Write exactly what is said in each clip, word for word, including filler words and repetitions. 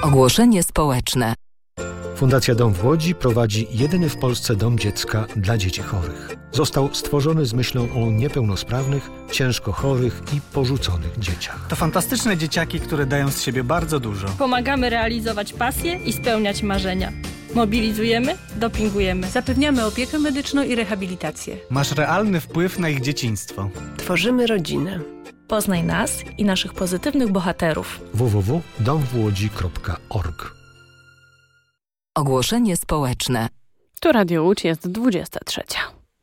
Ogłoszenie społeczne. Fundacja Dom w Łodzi prowadzi jedyny w Polsce dom dziecka dla dzieci chorych. Został stworzony z myślą o niepełnosprawnych, ciężko chorych i porzuconych dzieciach. To fantastyczne dzieciaki, które dają z siebie bardzo dużo. Pomagamy realizować pasje i spełniać marzenia. Mobilizujemy, dopingujemy. Zapewniamy opiekę medyczną i rehabilitację. Masz realny wpływ na ich dzieciństwo. Tworzymy rodzinę. Poznaj nas i naszych pozytywnych bohaterów. w w w kropka dom w łodzi kropka org. Ogłoszenie społeczne. Tu Radio Łódź, jest dwudziesta trzecia.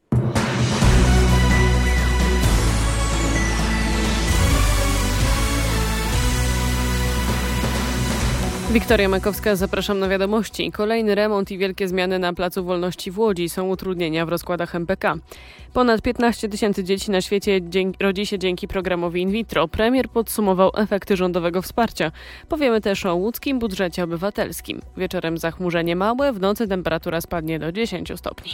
Wiktoria Makowska, zapraszam na wiadomości. Kolejny remont i wielkie zmiany na Placu Wolności w Łodzi, są utrudnienia w rozkładach em pe ka. Ponad piętnaście tysięcy dzieci na świecie dzięki, rodzi się dzięki programowi in vitro. Premier podsumował efekty rządowego wsparcia. Powiemy też o łódzkim budżecie obywatelskim. Wieczorem zachmurzenie małe, w nocy temperatura spadnie do dziesięciu stopni.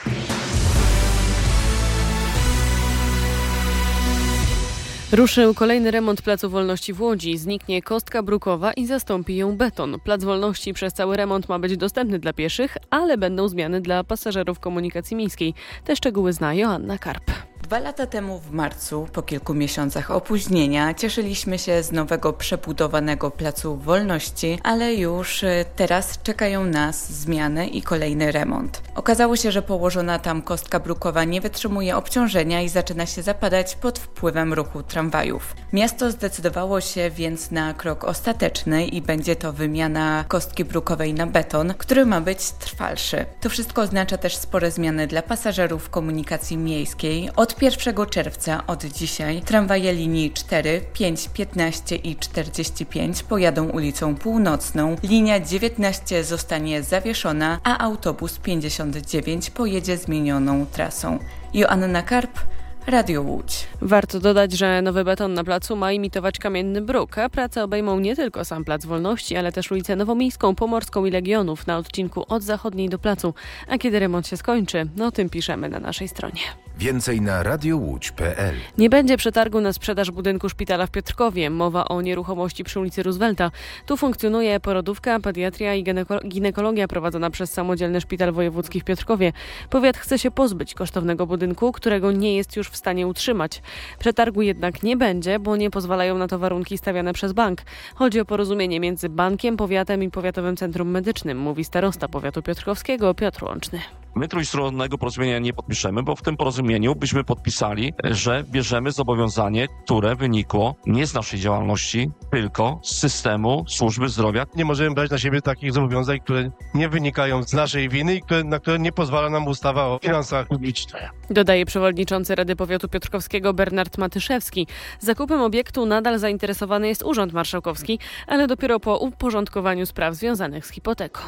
Ruszył kolejny remont Placu Wolności w Łodzi. Zniknie kostka brukowa i zastąpi ją beton. Plac Wolności przez cały remont ma być dostępny dla pieszych, ale będą zmiany dla pasażerów komunikacji miejskiej. Te szczegóły zna Joanna Karp. Dwa lata temu w marcu, po kilku miesiącach opóźnienia, cieszyliśmy się z nowego przebudowanego Placu Wolności, ale już teraz czekają nas zmiany i kolejny remont. Okazało się, że położona tam kostka brukowa nie wytrzymuje obciążenia i zaczyna się zapadać pod wpływem ruchu tramwajów. Miasto zdecydowało się więc na krok ostateczny i będzie to wymiana kostki brukowej na beton, który ma być trwalszy. To wszystko oznacza też spore zmiany dla pasażerów komunikacji miejskiej. Od pierwszego czerwca, od dzisiaj, tramwaje linii cztery, pięć, piętnaście i czterdzieści pięć pojadą ulicą Północną, linia dziewiętnaście zostanie zawieszona, a autobus pięćdziesiąt dziewięć pojedzie zmienioną trasą. Joanna Karp, Radio Łódź. Warto dodać, że nowy beton na placu ma imitować kamienny bruk, a prace obejmą nie tylko sam Plac Wolności, ale też ulicę Nowomiejską, Pomorską i Legionów na odcinku od Zachodniej do placu. A kiedy remont się skończy, no o tym piszemy na naszej stronie. Więcej na radiowódź kropka pe el. Nie będzie przetargu na sprzedaż budynku szpitala w Piotrkowie. Mowa o nieruchomości przy ulicy Roosevelta. Tu funkcjonuje porodówka, pediatria i gineko- ginekologia prowadzona przez Samodzielny Szpital Wojewódzki w Piotrkowie. Powiat chce się pozbyć kosztownego budynku, którego nie jest już w stanie utrzymać. Przetargu jednak nie będzie, bo nie pozwalają na to warunki stawiane przez bank. Chodzi o porozumienie między bankiem, powiatem i Powiatowym Centrum Medycznym, mówi starosta powiatu piotrkowskiego Piotr Łączny. My trójstronnego porozumienia nie podpiszemy, bo w tym porozumieniu byśmy podpisali, że bierzemy zobowiązanie, które wynikło nie z naszej działalności, tylko z systemu służby zdrowia. Nie możemy brać na siebie takich zobowiązań, które nie wynikają z naszej winy i które, na które nie pozwala nam ustawa o finansach publicznych. Dodaje przewodniczący Rady Powiatu Piotrkowskiego Bernard Matyszewski. Zakupem obiektu nadal zainteresowany jest Urząd Marszałkowski, ale dopiero po uporządkowaniu spraw związanych z hipoteką.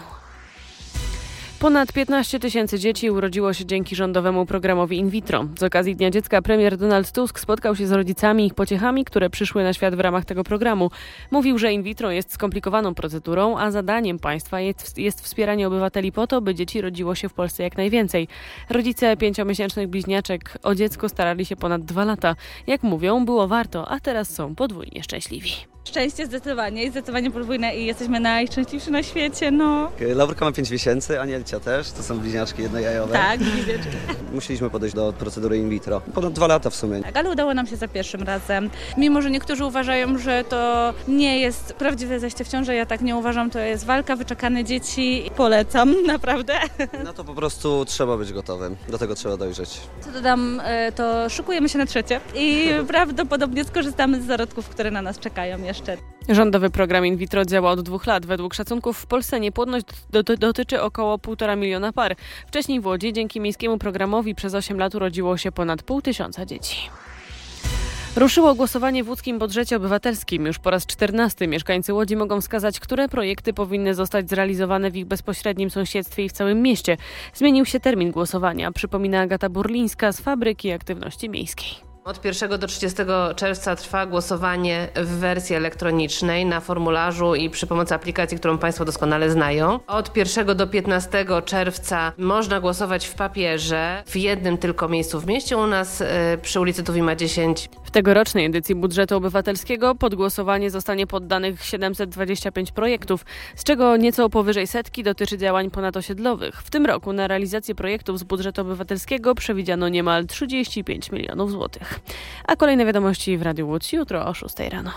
Ponad piętnaście tysięcy dzieci urodziło się dzięki rządowemu programowi in vitro. Z okazji Dnia Dziecka premier Donald Tusk spotkał się z rodzicami i ich pociechami, które przyszły na świat w ramach tego programu. Mówił, że in vitro jest skomplikowaną procedurą, a zadaniem państwa jest, jest wspieranie obywateli po to, by dzieci rodziło się w Polsce jak najwięcej. Rodzice pięciomiesięcznych bliźniaczek o dziecko starali się ponad dwa lata. Jak mówią, było warto, a teraz są podwójnie szczęśliwi. Szczęście zdecydowanie, jest zdecydowanie podwójne i jesteśmy najszczęśliwsi na świecie, no. Laurka ma pięć miesięcy, Anielcia też, to są bliźniaczki jednojajowe. Tak, bliźniaczki. Musieliśmy podejść do procedury in vitro. Ponad dwa lata w sumie. Tak, ale udało nam się za pierwszym razem. Mimo, że niektórzy uważają, że to nie jest prawdziwe zajście w ciążę, ja tak nie uważam, to jest walka, wyczekane dzieci. Polecam, naprawdę. No to po prostu trzeba być gotowym, do tego trzeba dojrzeć. Co dodam, to szykujemy się na trzecie i prawdopodobnie skorzystamy z zarodków, które na nas czekają jeszcze. Rządowy program in vitro działa od dwóch lat. Według szacunków w Polsce niepłodność doty- dotyczy około półtora miliona par. Wcześniej w Łodzi dzięki miejskiemu programowi przez osiem lat urodziło się ponad pół tysiąca dzieci. Ruszyło głosowanie w łódzkim budżecie obywatelskim. Już po raz czternasty mieszkańcy Łodzi mogą wskazać, które projekty powinny zostać zrealizowane w ich bezpośrednim sąsiedztwie i w całym mieście. Zmienił się termin głosowania, przypomina Agata Burlińska z Fabryki Aktywności Miejskiej. Od pierwszego do trzydziestego czerwca trwa głosowanie w wersji elektronicznej na formularzu i przy pomocy aplikacji, którą Państwo doskonale znają. Od pierwszego do piętnastego czerwca można głosować w papierze w jednym tylko miejscu w mieście. U nas y, przy ulicy Tuwima dziesięć. W tegorocznej edycji budżetu obywatelskiego pod głosowanie zostanie poddanych siedemset dwadzieścia pięć projektów, z czego nieco powyżej setki dotyczy działań ponadosiedlowych. W tym roku na realizację projektów z budżetu obywatelskiego przewidziano niemal trzydzieści pięć milionów złotych. A kolejne wiadomości w Radiu Łódź jutro o szóstej rano.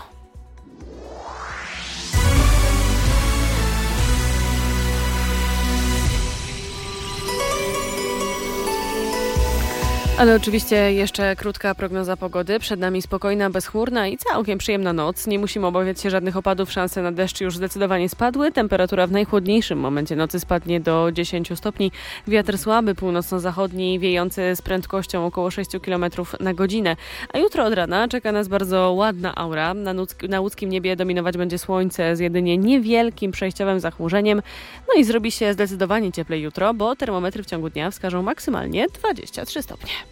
Ale oczywiście jeszcze krótka prognoza pogody. Przed nami spokojna, bezchmurna i całkiem przyjemna noc. Nie musimy obawiać się żadnych opadów. Szanse na deszcz już zdecydowanie spadły. Temperatura w najchłodniejszym momencie nocy spadnie do dziesięć stopni. Wiatr słaby, północno-zachodni, wiejący z prędkością około sześć kilometrów na godzinę. A jutro od rana czeka nas bardzo ładna aura. Na, nuck- na łódzkim niebie dominować będzie słońce z jedynie niewielkim przejściowym zachmurzeniem. No i zrobi się zdecydowanie cieplej jutro, bo termometry w ciągu dnia wskażą maksymalnie dwadzieścia trzy stopnie.